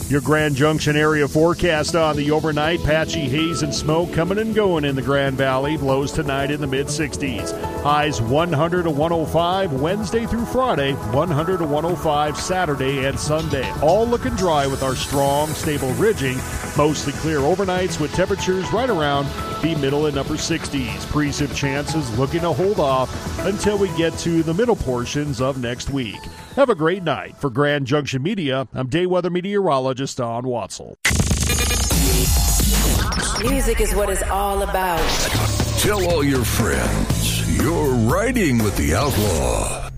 Your Grand Junction area forecast on the overnight. Patchy haze and smoke coming and going in the Grand Valley. Lows tonight in the mid-60s. Highs 100 to 105 Wednesday through Friday. 100 to 105 Saturday and Sunday. All looking dry with our strong, stable ridging. Mostly clear overnights with temperatures right around the middle and upper 60s. Precip chances looking to hold off until we get to the middle portions of next week. Have a great night. For Grand Junction Media, I'm day weather meteorologist Don Watzel. Music is what it's all about. Tell all your friends you're riding with the outlaw.